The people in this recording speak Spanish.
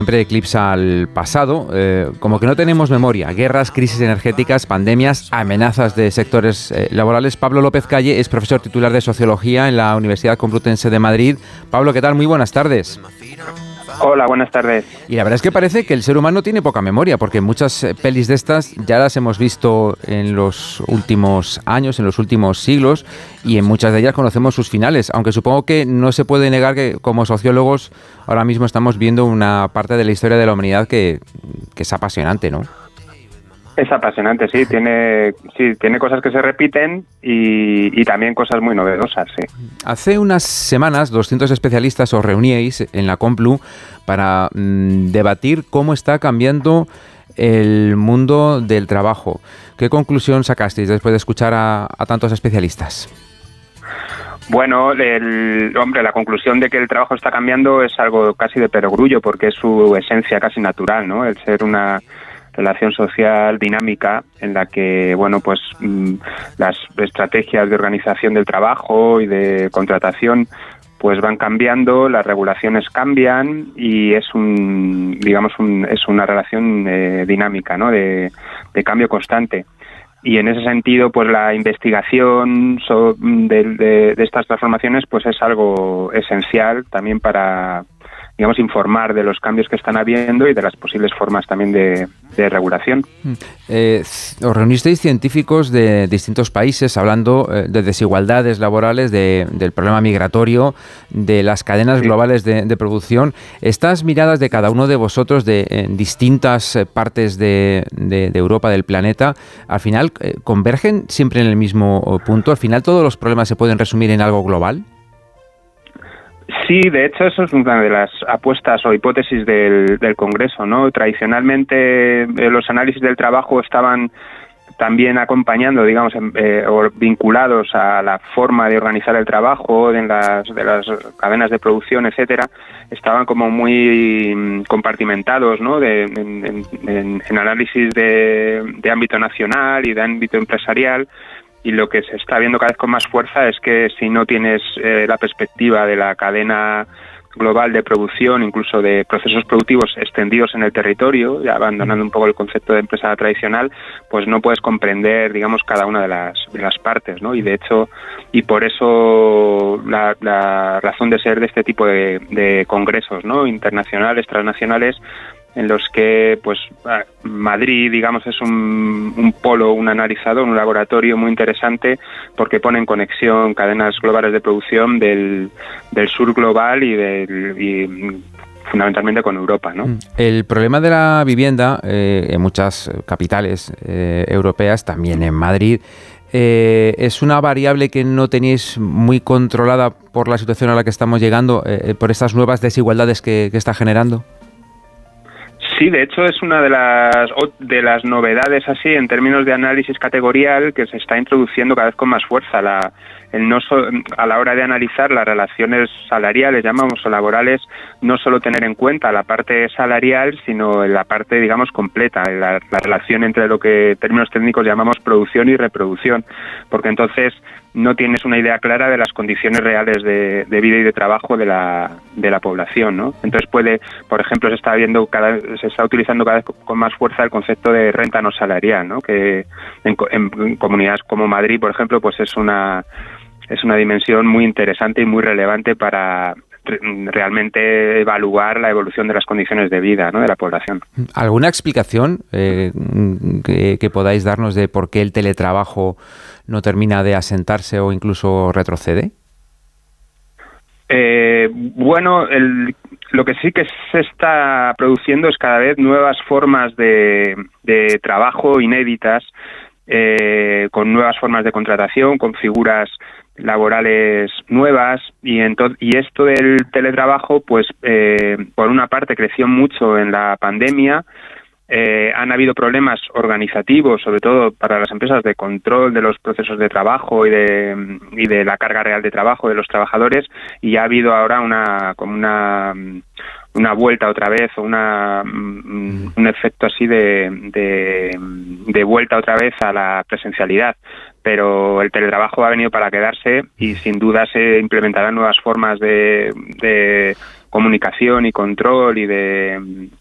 Siempre eclipsa al pasado, como que no tenemos memoria. Guerras, crisis energéticas, pandemias, amenazas de sectores laborales. Pablo López Calle es profesor titular de Sociología en la Universidad Complutense de Madrid. Pablo, ¿qué tal? Muy buenas tardes. Hola, buenas tardes. Y la verdad es que parece que el ser humano tiene poca memoria, porque muchas pelis de estas ya las hemos visto en los últimos años, en los últimos siglos, y en muchas de ellas conocemos sus finales, aunque supongo que no se puede negar que como sociólogos ahora mismo estamos viendo una parte de la historia de la humanidad que es apasionante, ¿no? Es apasionante, sí, tiene cosas que se repiten y también cosas muy novedosas, sí. Hace unas semanas 200 especialistas os reuníais en la Complu para debatir cómo está cambiando el mundo del trabajo. ¿Qué conclusión sacasteis después de escuchar a tantos especialistas? Bueno, la conclusión de que el trabajo está cambiando es algo casi de perogrullo, porque es su esencia casi natural, ¿no? El ser una relación social dinámica en la que, bueno, pues las estrategias de organización del trabajo y de contratación pues van cambiando, las regulaciones cambian y es es una relación dinámica, ¿no? De cambio constante. Y en ese sentido, pues la investigación de estas transformaciones pues es algo esencial también para, digamos, informar de los cambios que están habiendo y de las posibles formas también de regulación. Os reunisteis científicos de distintos países hablando de desigualdades laborales, del problema migratorio, de las cadenas globales de producción. Estas miradas de cada uno de vosotros de distintas partes de Europa, del planeta, al final convergen siempre en el mismo punto. Al final todos los problemas se pueden resumir en algo global. Sí, de hecho eso es una de las apuestas o hipótesis del Congreso, ¿no? Tradicionalmente los análisis del trabajo estaban también acompañando, digamos, o vinculados a la forma de organizar el trabajo de las cadenas de producción, etcétera, estaban como muy compartimentados, ¿no? En análisis de ámbito nacional y de ámbito empresarial. Y lo que se está viendo cada vez con más fuerza es que si no tienes la perspectiva de la cadena global de producción, incluso de procesos productivos extendidos en el territorio, ya abandonando un poco el concepto de empresa tradicional, pues no puedes comprender, digamos, cada una de las partes, ¿no? Y de hecho, y por eso la razón de ser de este tipo de congresos, ¿no? Internacionales, transnacionales, en los que pues Madrid, digamos, es un polo, un analizador, un laboratorio muy interesante porque pone en conexión cadenas globales de producción del sur global y fundamentalmente con Europa, ¿no? El problema de la vivienda en muchas capitales europeas, también en Madrid, es una variable que no tenéis muy controlada por la situación a la que estamos llegando, por estas nuevas desigualdades que está generando. Sí, de hecho es una de las novedades así en términos de análisis categorial que se está introduciendo cada vez con más fuerza a la hora de analizar las relaciones salariales, llamamos, o laborales, no solo tener en cuenta la parte salarial, sino la parte, digamos, completa, la relación entre lo que en términos técnicos llamamos producción y reproducción, porque entonces no tienes una idea clara de las condiciones reales de vida y de trabajo de la población, ¿no? Entonces por ejemplo, se está utilizando cada vez con más fuerza el concepto de renta no salarial, ¿no? Que en comunidades como Madrid, por ejemplo, pues es una dimensión muy interesante y muy relevante para realmente evaluar la evolución de las condiciones de vida, ¿no? De la población. ¿Alguna explicación que podáis darnos de por qué el teletrabajo no termina de asentarse o incluso retrocede? Bueno, lo que sí que se está produciendo es cada vez nuevas formas de trabajo inéditas, con nuevas formas de contratación, con figuras laborales nuevas y esto del teletrabajo, pues por una parte creció mucho en la pandemia. Han habido problemas organizativos, sobre todo para las empresas, de control de los procesos de trabajo y de la carga real de trabajo de los trabajadores, y ha habido ahora una vuelta otra vez, o un efecto así de vuelta otra vez a la presencialidad. Pero el teletrabajo ha venido para quedarse y sin duda se implementarán nuevas formas de comunicación y control y de